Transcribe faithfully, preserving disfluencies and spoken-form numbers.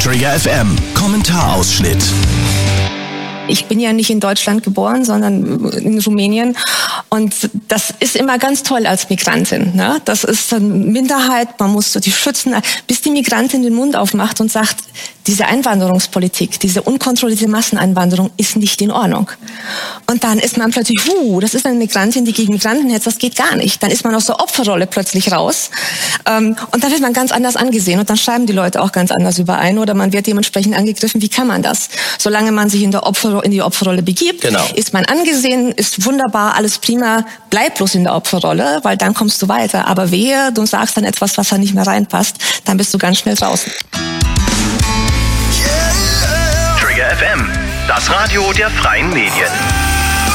Trigger F M, Kommentarausschnitt. Ich bin ja nicht in Deutschland geboren, sondern in Rumänien. Und das ist immer ganz toll als Migrantin. Ne? Das ist eine Minderheit, man muss so die schützen, bis die Migrantin den Mund aufmacht und sagt, diese Einwanderungspolitik, diese unkontrollierte Masseneinwanderung ist nicht in Ordnung. Und dann ist man plötzlich, huh, das ist eine Migrantin, die gegen Migranten hetzt, das geht gar nicht. Dann ist man aus der Opferrolle plötzlich raus. Und dann wird man ganz anders angesehen und dann schreiben die Leute auch ganz anders überein oder man wird dementsprechend angegriffen. Wie kann man das? Solange man sich in, der Opfer, in die Opferrolle begibt, genau. Ist man angesehen, ist wunderbar, alles prima, bleib bloß in der Opferrolle, weil dann kommst du weiter. Aber wehe, du sagst dann etwas, was da nicht mehr reinpasst, dann bist du ganz schnell draußen. Trigger F M, das Radio der freien Medien.